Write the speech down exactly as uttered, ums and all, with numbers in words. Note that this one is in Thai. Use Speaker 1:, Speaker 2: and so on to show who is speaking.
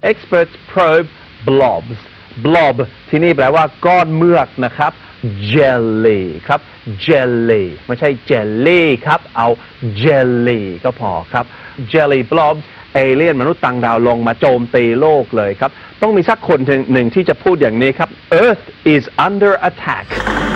Speaker 1: experts probe blobs blob ที่นี่แปลว่าก้อนเมือกนะครับ jelly ครับ jelly ไม่ใช่ jelly ครับเอา jelly ก็พอครับ jelly blobs เอเลี่ยนมนุษย์ต่างดาวลงมาโจมตีโลกเลยครับต้องมีสักคนหนึ่งที่จะพูดอย่างนี้ครับ Earth is under attack